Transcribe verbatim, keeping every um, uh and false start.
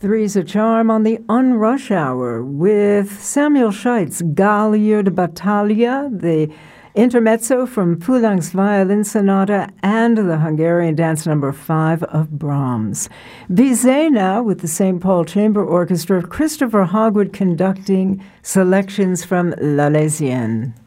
Three's a charm on the Unrush Hour with Samuel Scheitz, Gallier de Battaglia, the intermezzo from Poulenc's Violin Sonata, and the Hungarian dance number five of Brahms. Bizet now with the Saint Paul Chamber Orchestra, Christopher Hogwood conducting selections from L'Arlésienne.